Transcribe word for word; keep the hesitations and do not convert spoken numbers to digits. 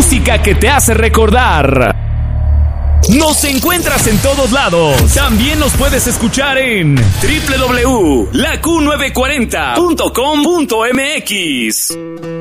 música que te hace recordar. Nos encuentras en todos lados. También nos puedes escuchar en doble u doble u doble u punto la q novecientos cuarenta punto com punto m x.